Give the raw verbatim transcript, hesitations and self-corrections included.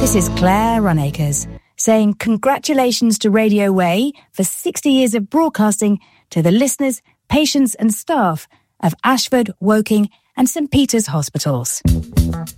This is Claire Runacres saying congratulations to Radio Way for sixty years of broadcasting to the listeners, patients and staff of Ashford, Woking and St Peter's Hospitals.